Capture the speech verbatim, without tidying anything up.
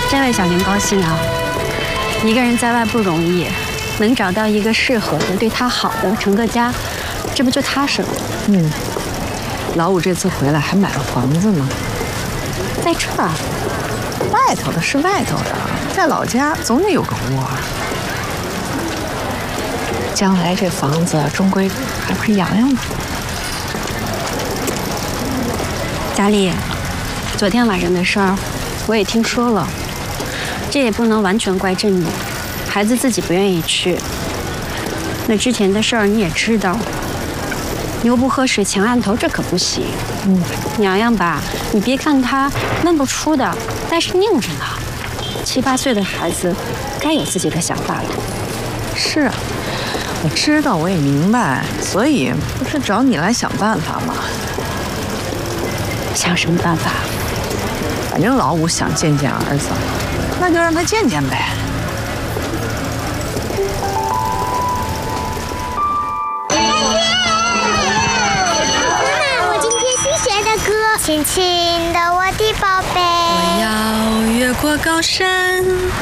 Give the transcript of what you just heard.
真为小林高兴啊！一个人在外不容易，能找到一个适合的、对他好的，成个家，这不就踏实了？ 嗯。老五这次回来还买了房子呢， 在这儿。 外头的是外头的，在老家总得有个窝。将来这房子终归还不是洋洋的。 佳丽，昨天晚上的事儿我也听说了，这也不能完全怪郑你，孩子自己不愿意去。那之前的事儿你也知道，牛不喝水强按头，这可不行。嗯，洋洋吧，你别看他闷不出的，但是拧着呢。七八岁的孩子该有自己的想法了。 是啊，我知道，我也明白，所以不是找你来想办法吗？ 想什么办法？ 反正老五想见见儿子，那就让他见见呗。 妈妈，我今天新学的歌，亲亲的我的宝贝。 我要越过高山，